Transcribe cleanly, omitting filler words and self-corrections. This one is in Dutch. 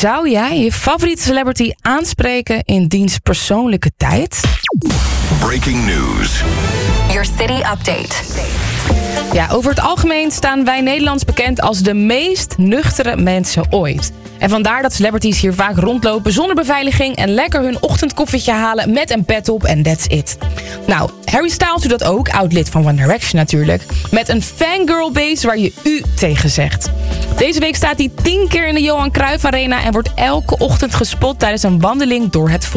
Zou jij je favoriete celebrity aanspreken in diens persoonlijke tijd? Breaking news. Your city update. Ja, over het algemeen staan wij Nederlands bekend als de meest nuchtere mensen ooit. En vandaar dat celebrities hier vaak rondlopen zonder beveiliging en lekker hun ochtendkoffietje halen met een pet op en that's it. Nou, Harry Styles doet dat ook, oud-lid van One Direction natuurlijk, met een fangirl base waar je u tegen zegt. Deze week staat hij 10 keer in de Johan Cruijff Arena en wordt elke ochtend gespot tijdens een wandeling door het